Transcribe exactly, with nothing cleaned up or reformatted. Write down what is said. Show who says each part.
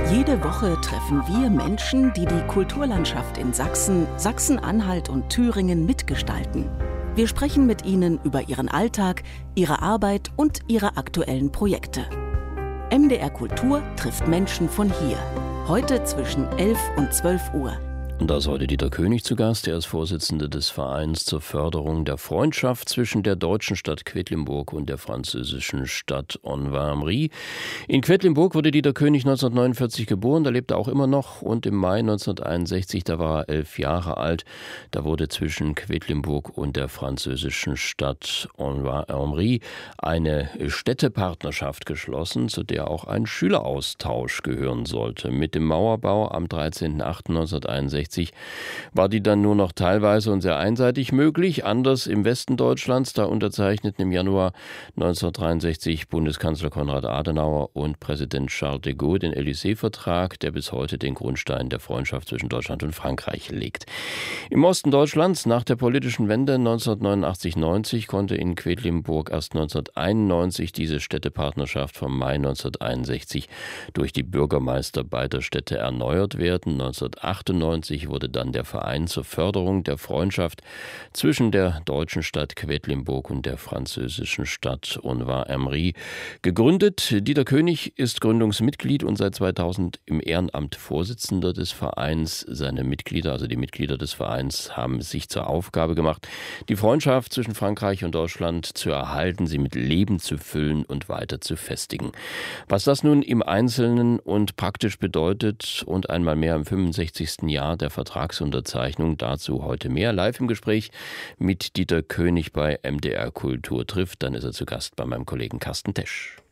Speaker 1: Jede Woche treffen wir Menschen, die die Kulturlandschaft in Sachsen, Sachsen-Anhalt und Thüringen mitgestalten. Wir sprechen mit ihnen über ihren Alltag, ihre Arbeit und ihre aktuellen Projekte. M D R Kultur trifft Menschen von hier. Heute zwischen elf und zwölf Uhr.
Speaker 2: Und da ist heute Dieter König zu Gast. Er ist Vorsitzender des Vereins zur Förderung der Freundschaft zwischen der deutschen Stadt Quedlinburg und der französischen Stadt Onvay-Amry. In Quedlinburg wurde Dieter König neunzehnhundertneunundvierzig geboren, da lebt er auch immer noch. Und im Mai neunzehnhunderteinundsechzig, da war er elf Jahre alt, da wurde zwischen Quedlinburg und der französischen Stadt Onvay-Amry eine Städtepartnerschaft geschlossen, zu der auch ein Schüleraustausch gehören sollte. Mit dem Mauerbau am dreizehnten achten neunzehnhunderteinundsechzig war die dann nur noch teilweise und sehr einseitig möglich. Anders im Westen Deutschlands, da unterzeichneten im Januar neunzehnhundertdreiundsechzig Bundeskanzler Konrad Adenauer und Präsident Charles de Gaulle den Élysée-Vertrag, der bis heute den Grundstein der Freundschaft zwischen Deutschland und Frankreich legt. Im Osten Deutschlands nach der politischen Wende neunzehnhundertneunundachtzig neunzig konnte in Quedlinburg erst neunzehnhunderteinundneunzig diese Städtepartnerschaft vom Mai neunzehnhunderteinundsechzig durch die Bürgermeister beider Städte erneuert werden. neunzehnhundertachtundneunzig wurde dann der Verein zur Förderung der Freundschaft zwischen der deutschen Stadt Quedlinburg und der französischen Stadt Onvay-Amry gegründet. Dieter König ist Gründungsmitglied und seit zweitausend im Ehrenamt Vorsitzender des Vereins. Seine Mitglieder, also die Mitglieder des Vereins, haben es sich zur Aufgabe gemacht, die Freundschaft zwischen Frankreich und Deutschland zu erhalten, sie mit Leben zu füllen und weiter zu festigen. Was das nun im Einzelnen und praktisch bedeutet und einmal mehr im fünfundsechzigsten Jahr der Vertragsunterzeichnung, dazu heute mehr. Live im Gespräch mit Dieter König bei M D R Kultur trifft. Dann ist er zu Gast bei meinem Kollegen Carsten Tesch.